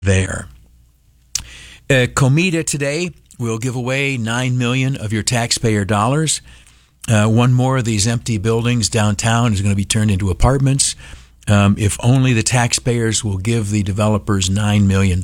there. Comida today will give away $9 million of your taxpayer dollars. One more of these empty buildings downtown is going to be turned into apartments. If only the taxpayers will give the developers $9 million.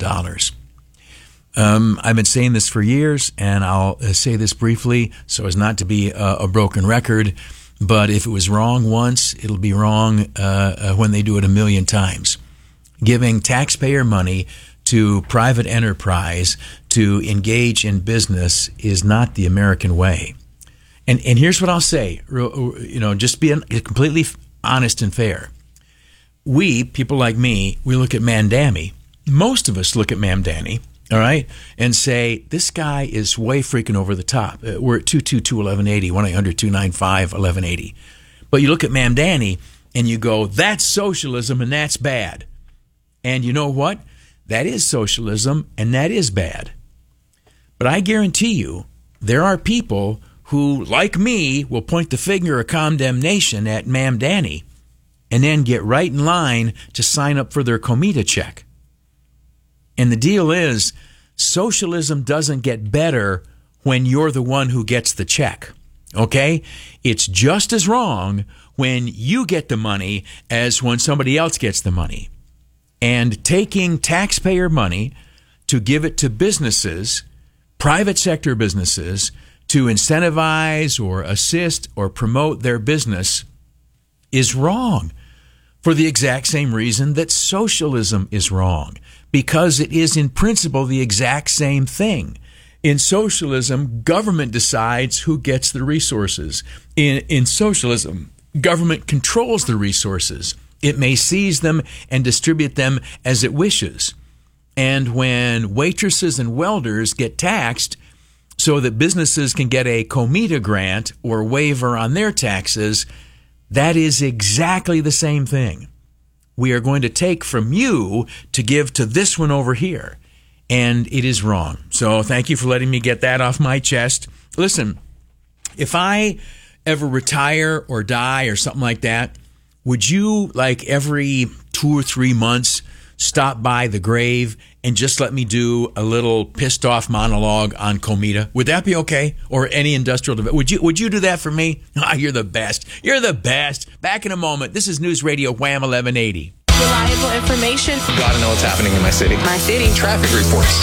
I've been saying this for years, and I'll say this briefly so as not to be a broken record. But if it was wrong once, it'll be wrong when they do it a million times. Giving taxpayer money to private enterprise to engage in business is not the American way. And here's what I'll say, just being completely honest and fair. We, people like me, we look at Mamdani. Most of us look at Mamdani, all right, and say, this guy is way freaking over the top. We're at 222-1180, 1-800-295-1180. But you look at Mamdani and you go, that's socialism and that's bad. And you know what? That is socialism and that is bad. But I guarantee you, there are people who, like me, will point the finger of condemnation at Mamdani and then get right in line to sign up for their Comida check. And the deal is, socialism doesn't get better when you're the one who gets the check, okay? It's just as wrong when you get the money as when somebody else gets the money. And taking taxpayer money to give it to businesses, private sector businesses, to incentivize or assist or promote their business is wrong for the exact same reason that socialism is wrong, because it is in principle the exact same thing. In socialism, government decides who gets the resources. In socialism, government controls the resources. It may seize them and distribute them as it wishes. And when waitresses and welders get taxed so that businesses can get a Comida grant or waiver on their taxes, that is exactly the same thing. We are going to take from you to give to this one over here. And it is wrong. So thank you for letting me get that off my chest. Listen, if I ever retire or die or something like that, would you, like every 2 or 3 months, stop by the grave and just let me do a little pissed off monologue on Comida? Would that be okay? Or any industrial development? Would you do that for me? Oh, you're the best. You're the best. Back in a moment. This is News Radio Wham 1180. Reliable information. Gotta know what's happening in my city. My city. Traffic reports.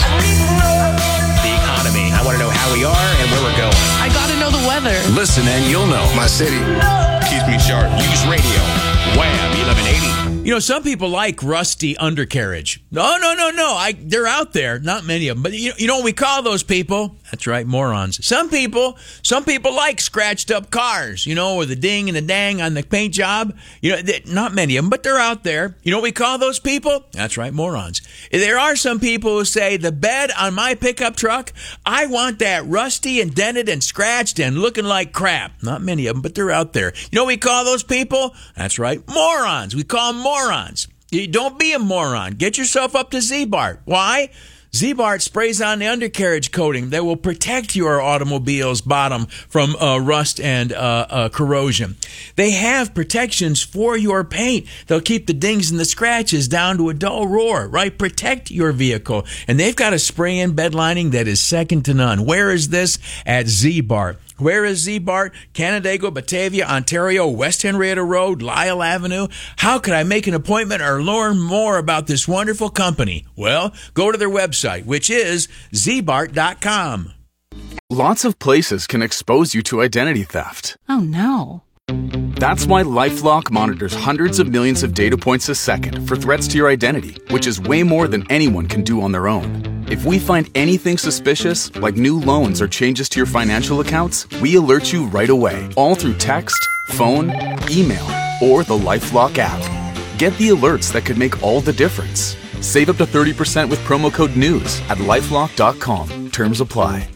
The economy. I want to know how we are and where we're going. I gotta know the weather. Listen and you'll know. My city keeps me sharp. News Radio Wham 1180. You know, some people like rusty undercarriage. No. They're out there. Not many of them. But you know what we call those people? That's right, morons. Some people like scratched up cars, with the ding and the dang on the paint job. Not many of them, but they're out there. You know what we call those people? That's right, morons. There are some people who say, the bed on my pickup truck, I want that rusty and dented and scratched and looking like crap. Not many of them, but they're out there. You know what we call those people? That's right, morons. We call them morons. Don't be a moron. Get yourself up to Z-Bart. Why? Z-Bart sprays on the undercarriage coating that will protect your automobile's bottom from rust and corrosion. They have protections for your paint. They'll keep the dings and the scratches down to a dull roar, right? Protect your vehicle. And they've got a spray-in bed lining that is second to none. Where is this? At Z-Bart. Where is Z-Bart? Canandaigua, Batavia, Ontario, West Henrietta Road, Lyle Avenue. How could I make an appointment or learn more about this wonderful company? Well, go to their website, which is zbart.com. Lots of places can expose you to identity theft. Oh, no. That's why LifeLock monitors hundreds of millions of data points a second for threats to your identity, which is way more than anyone can do on their own. If we find anything suspicious, like new loans or changes to your financial accounts, we alert you right away, all through text, phone, email, or the LifeLock app. Get the alerts that could make all the difference. Save up to 30% with promo code NEWS at LifeLock.com. Terms apply.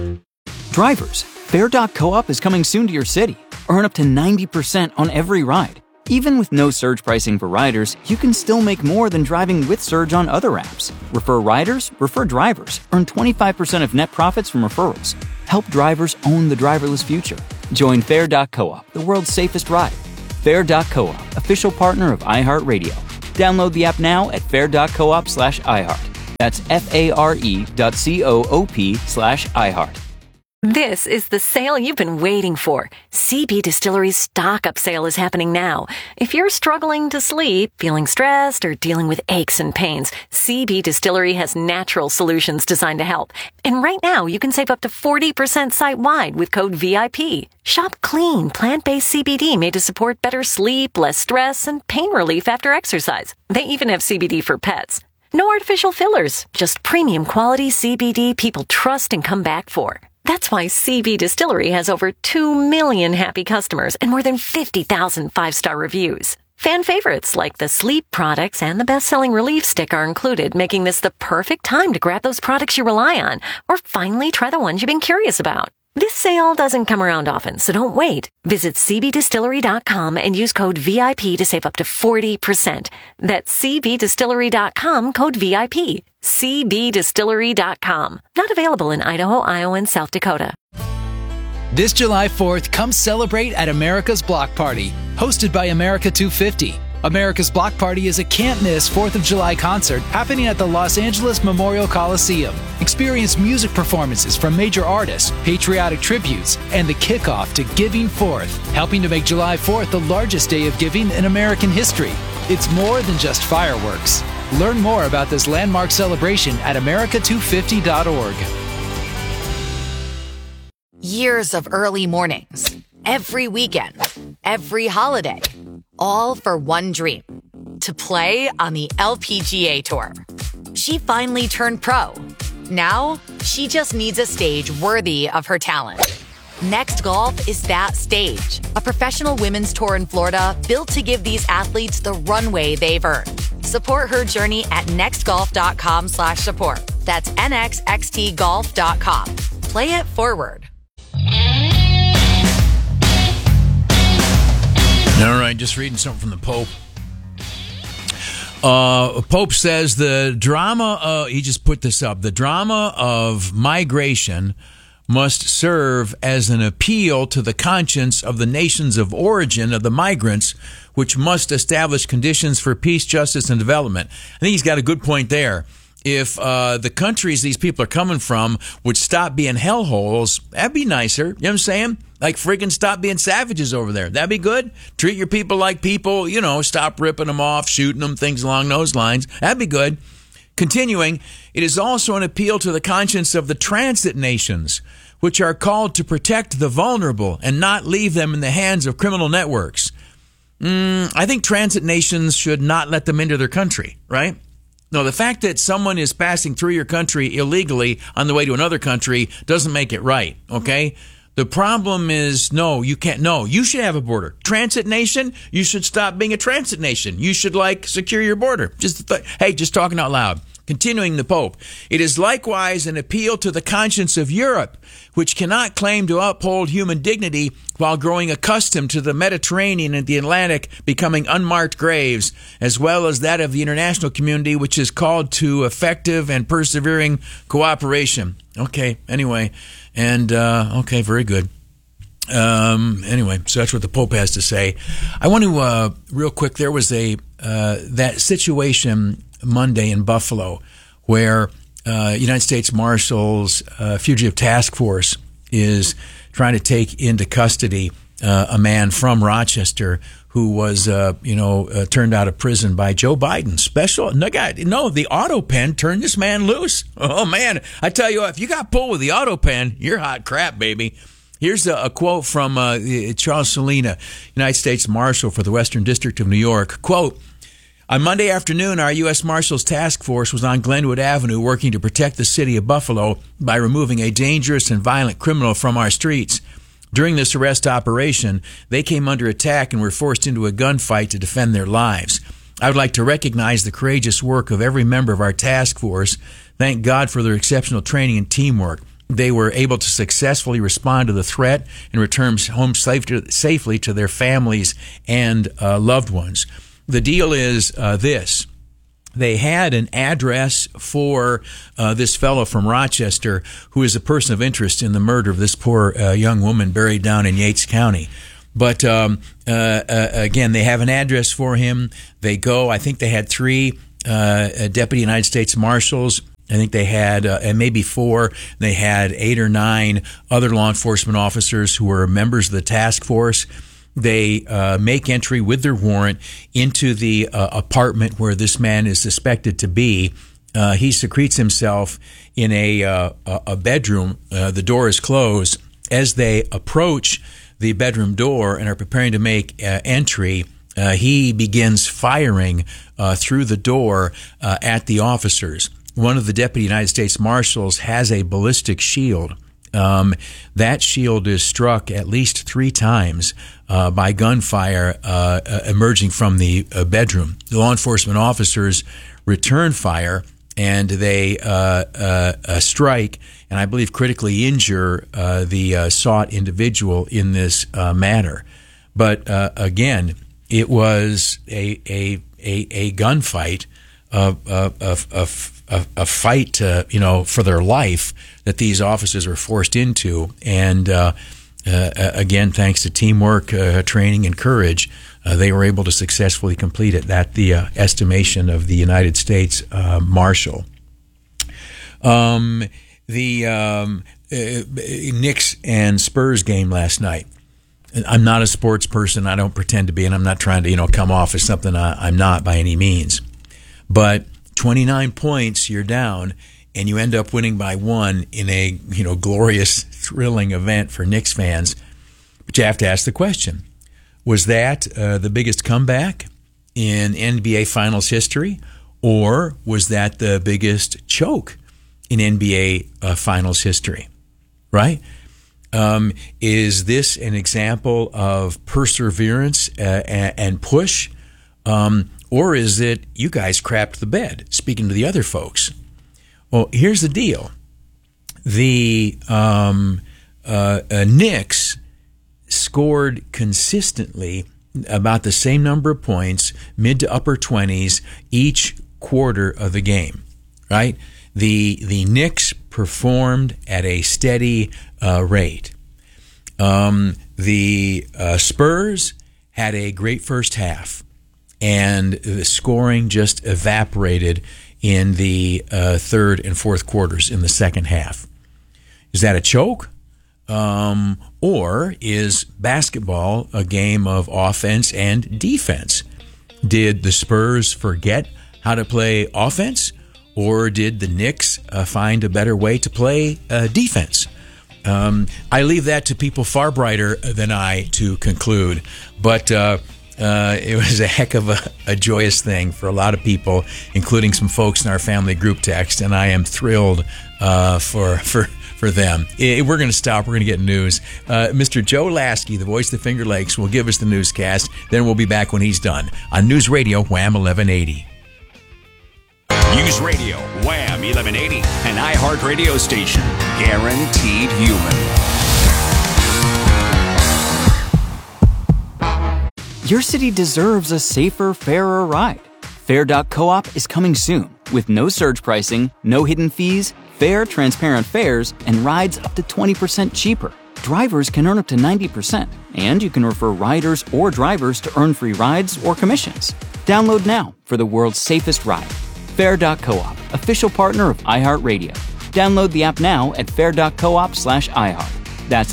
Drivers, Fair.coop is coming soon to your city. Earn up to 90% on every ride. Even with no surge pricing for riders, you can still make more than driving with Surge on other apps. Refer riders, refer drivers. Earn 25% of net profits from referrals. Help drivers own the driverless future. Join Fair.coop, the world's safest ride. Fair.coop, official partner of iHeartRadio. Download the app now at fair.coop/iHeart. That's FARE.coop/iHeart. This is the sale you've been waiting for. CB Distillery's stock up sale is happening now. If you're struggling to sleep, feeling stressed, or dealing with aches and pains, CB Distillery has natural solutions designed to help. And right now, you can save up to 40% site-wide with code VIP. Shop clean, plant-based CBD made to support better sleep, less stress, and pain relief after exercise. They even have CBD for pets. No artificial fillers, just premium quality CBD people trust and come back for. That's why CB Distillery has over 2 million happy customers and more than 50,000 5-star reviews. Fan favorites like the sleep products and the best-selling relief stick are included, making this the perfect time to grab those products you rely on or finally try the ones you've been curious about. This sale doesn't come around often, so don't wait. Visit cbdistillery.com and use code VIP to save up to 40%. That's cbdistillery.com, code VIP. cbdistillery.com. Not available in Idaho, Iowa, and South Dakota. This July 4th, come celebrate at America's Block Party, hosted by America 250. America's Block Party is a can't-miss 4th of July concert happening at the Los Angeles Memorial Coliseum. Experience music performances from major artists, patriotic tributes, and the kickoff to Giving Forth, helping to make July 4th the largest day of giving in American history. It's more than just fireworks. Learn more about this landmark celebration at america250.org. Years of early mornings, every weekend, every holiday, all for one dream, to play on the LPGA Tour. She finally turned pro. Now, she just needs a stage worthy of her talent. Next Golf is that stage, a professional women's tour in Florida built to give these athletes the runway they've earned. Support her journey at nextgolf.com/support. That's nxxtgolf.com. Play it forward. All right, just reading something from the Pope. Pope says the drama, he just put this up, the drama of migration must serve as an appeal to the conscience of the nations of origin of the migrants, which must establish conditions for peace, justice, and development. I think he's got a good point there. If the countries these people are coming from would stop being hellholes, that'd be nicer. You know what I'm saying? Like friggin' stop being savages over there. That'd be good. Treat your people like people, you know, stop ripping them off, shooting them, things along those lines. That'd be good. Continuing, it is also an appeal to the conscience of the transit nations, which are called to protect the vulnerable and not leave them in the hands of criminal networks. I think transit nations should not let them into their country, right? No, the fact that someone is passing through your country illegally on the way to another country doesn't make it right, okay? The problem is, no, you can't. No, you should have a border. Transit nation, you should stop being a transit nation. You should, secure your border. Just talking out loud. Continuing the Pope, it is likewise an appeal to the conscience of Europe, which cannot claim to uphold human dignity while growing accustomed to the Mediterranean and the Atlantic becoming unmarked graves, as well as that of the international community, which is called to effective and persevering cooperation. Okay, anyway, and okay, very good. Anyway, so that's what the Pope has to say. I want to, real quick, there was that situation Monday in Buffalo where United States Marshals Fugitive Task Force is trying to take into custody a man from Rochester who was, turned out of prison by Joe Biden. The auto pen turned this man loose. Oh, man, I tell you what, if you got pulled with the auto pen, you're hot crap, baby. Here's a quote from Charles Salina, United States Marshal for the Western District of New York. Quote, on Monday afternoon, our U.S. Marshals Task Force was on Glenwood Avenue working to protect the city of Buffalo by removing a dangerous and violent criminal from our streets. During this arrest operation, they came under attack and were forced into a gunfight to defend their lives. I would like to recognize the courageous work of every member of our task force. Thank God for their exceptional training and teamwork. They were able to successfully respond to the threat and return home safely to their families and loved ones. The deal is this. They had an address for this fellow from Rochester who is a person of interest in the murder of this poor young woman buried down in Yates County. But again, they have an address for him. They go. I think they had 3 deputy United States Marshals. I think they had maybe 4. They had 8 or 9 other law enforcement officers who were members of the task force. They make entry with their warrant into the apartment where this man is suspected to be. He secretes himself in a bedroom. The door is closed. As they approach the bedroom door and are preparing to make entry, he begins firing through the door at the officers. One of the deputy United States Marshals has a ballistic shield. That shield is struck at least 3 times by gunfire emerging from the bedroom. The law enforcement officers return fire, and they strike and I believe critically injure the sought individual in this matter. But again, it was a gunfight, a fight, for their life that these officers were forced into. And again, thanks to teamwork, training, and courage, they were able to successfully complete it. That's the estimation of the United States Marshal. The Knicks and Spurs game last night. I'm not a sports person. I don't pretend to be, and I'm not trying to, come off as something I'm not by any means. But 29 points, you're down, and you end up winning by 1 in a, glorious, thrilling event for Knicks fans. But you have to ask the question, was that the biggest comeback in NBA Finals history, or was that the biggest choke in NBA Finals history, right? Is this an example of perseverance and push, or is it you guys crapped the bed, speaking to the other folks? Well, here's the deal. The Knicks scored consistently about the same number of points, mid to upper 20s, each quarter of the game, right? The Knicks performed at a steady rate. The Spurs had a great first half, and the scoring just evaporated in the third and fourth quarters in the second half. Is that a choke? Or is basketball a game of offense and defense? Did the Spurs forget how to play offense? Or did the Knicks find a better way to play defense? I leave that to people far brighter than I to conclude. But it was a heck of a joyous thing for a lot of people, including some folks in our family group text, and I am thrilled for them. We're going to stop. We're going to get news. Mr. Joe Lasky, the voice of the Finger Lakes, will give us the newscast. Then we'll be back when he's done on News Radio Wham 1180. News Radio Wham 1180, an iHeart radio station, guaranteed human. Your city deserves a safer, fairer ride. Fair.coop is coming soon with no surge pricing, no hidden fees, fair, transparent fares, and rides up to 20% cheaper. Drivers can earn up to 90%, and you can refer riders or drivers to earn free rides or commissions. Download now for the world's safest ride. Fair.coop, official partner of iHeartRadio. Download the app now at fair.coop/iHeart. That's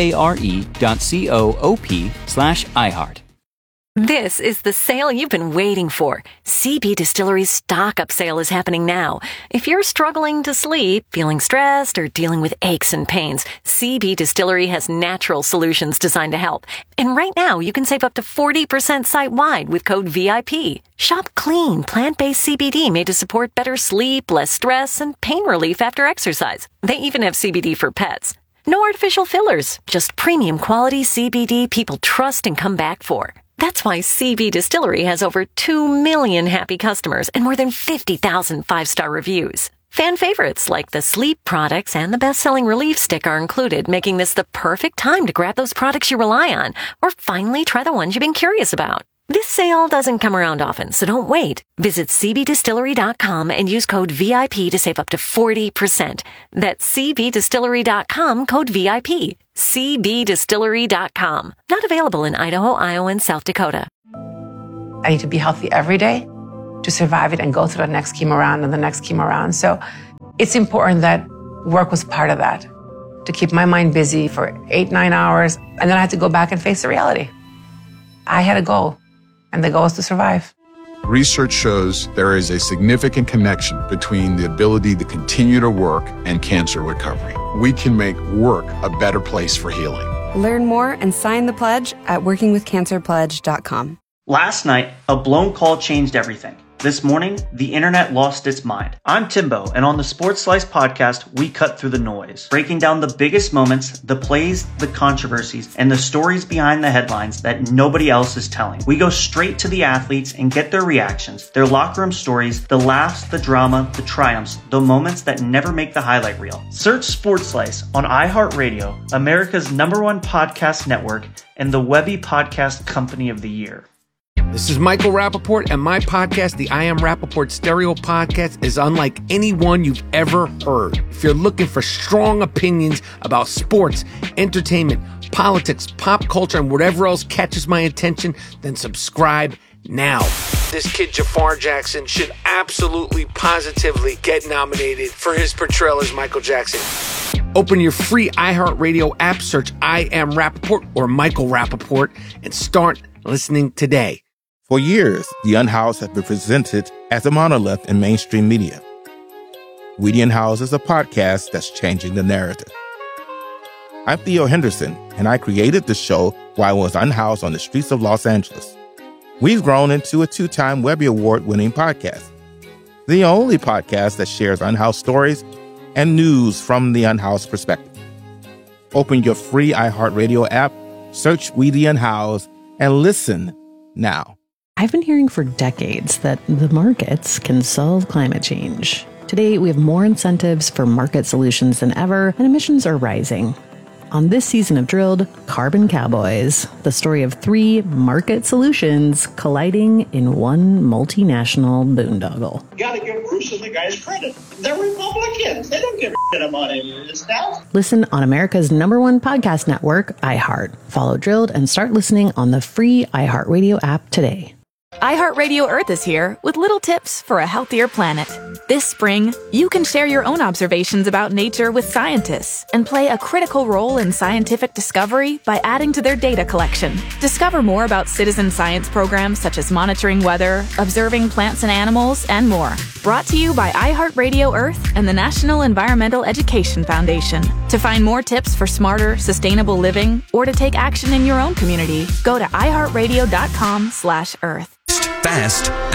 FARE.coop/iHeart. This is the sale you've been waiting for. CB Distillery's stock-up sale is happening now. If you're struggling to sleep, feeling stressed, or dealing with aches and pains, CB Distillery has natural solutions designed to help. And right now, you can save up to 40% site-wide with code VIP. Shop clean, plant-based CBD made to support better sleep, less stress, and pain relief after exercise. They even have CBD for pets. No artificial fillers, just premium quality CBD people trust and come back for. That's why CB Distillery has over 2 million happy customers and more than 50,000 5-star reviews. Fan favorites like the sleep products and the best-selling Relief Stick are included, making this the perfect time to grab those products you rely on or finally try the ones you've been curious about. This sale doesn't come around often, so don't wait. Visit cbdistillery.com and use code VIP to save up to 40%. That's cbdistillery.com, code VIP. cbdistillery.com. Not available in Idaho, Iowa, and South Dakota. I need to be healthy every day, to survive it and go through the next chemo round and the next chemo round. So it's important that work was part of that, to keep my mind busy for 8-9 hours. And then I had to go back and face the reality. I had a goal, and the goal is to survive. Research shows there is a significant connection between the ability to continue to work and cancer recovery. We can make work a better place for healing. Learn more and sign the pledge at workingwithcancerpledge.com. Last night, a blown call changed everything. This morning, the internet lost its mind. I'm Timbo, and on the Sports Slice podcast, we cut through the noise, breaking down the biggest moments, the plays, the controversies, and the stories behind the headlines that nobody else is telling. We go straight to the athletes and get their reactions, their locker room stories, the laughs, the drama, the triumphs, the moments that never make the highlight reel. Search Sports Slice on iHeartRadio, America's #1 podcast network, and the Webby Podcast Company of the Year. This is Michael Rappaport, and my podcast, the I Am Rappaport Stereo Podcast, is unlike any one you've ever heard. If you're looking for strong opinions about sports, entertainment, politics, pop culture, and whatever else catches my attention, then subscribe now. This kid, Jafar Jackson, should absolutely, positively get nominated for his portrayal as Michael Jackson. Open your free iHeartRadio app, search I Am Rappaport or Michael Rappaport, and start listening today. For years, The Unhoused has been presented as a monolith in mainstream media. We the Unhoused is a podcast that's changing the narrative. I'm Theo Henderson, and I created the show while I was unhoused on the streets of Los Angeles. We've grown into a 2-time Webby Award-winning podcast, the only podcast that shares unhoused stories and news from the unhoused perspective. Open your free iHeartRadio app, search We the Unhoused, and listen now. I've been hearing for decades that the markets can solve climate change. Today, we have more incentives for market solutions than ever, and emissions are rising. On this season of Drilled, Carbon Cowboys, the story of 3 market solutions colliding in one multinational boondoggle. You gotta give Bruce and the guys credit. They're Republicans. They don't give a shit about any of this stuff. Listen on America's #1 podcast network, iHeart. Follow Drilled and start listening on the free iHeartRadio app today. iHeartRadio Earth is here with little tips for a healthier planet. This spring, you can share your own observations about nature with scientists and play a critical role in scientific discovery by adding to their data collection. Discover more about citizen science programs such as monitoring weather, observing plants and animals, and more. Brought to you by iHeartRadio Earth and the National Environmental Education Foundation. To find more tips for smarter, sustainable living or to take action in your own community, go to iHeartRadio.com/Earth. Fast